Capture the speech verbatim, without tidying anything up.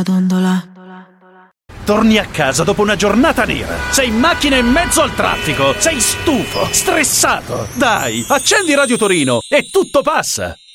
Dondola. Torni a casa dopo una giornata nera. Sei in macchina in mezzo al traffico. Sei stufo, stressato. Dai, accendi Radio Torino e tutto passa.